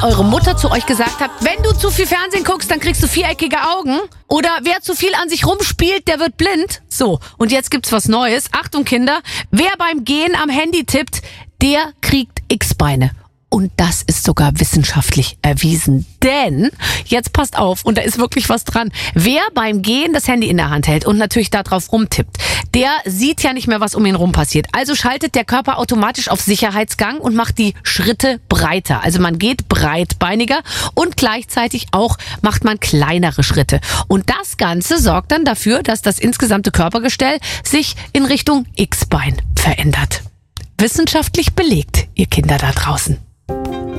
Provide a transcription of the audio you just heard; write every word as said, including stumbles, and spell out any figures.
eure Mutter zu euch gesagt hat, wenn du zu viel Fernsehen guckst, dann kriegst du viereckige Augen. Oder wer zu viel an sich rumspielt, der wird blind. So, und jetzt gibt's was Neues. Achtung Kinder, wer beim Gehen am Handy tippt, der kriegt X-Beine. Und das ist sogar wissenschaftlich erwiesen. Denn, jetzt passt auf, und da ist wirklich was dran, wer beim Gehen das Handy in der Hand hält und natürlich da drauf rumtippt, der sieht ja nicht mehr, was um ihn rum passiert. Also schaltet der Körper automatisch auf Sicherheitsgang und macht die Schritte breiter. Also man geht breitbeiniger und gleichzeitig auch macht man kleinere Schritte. Und das Ganze sorgt dann dafür, dass das insgesamte Körpergestell sich in Richtung X-Bein verändert. Wissenschaftlich belegt, ihr Kinder da draußen.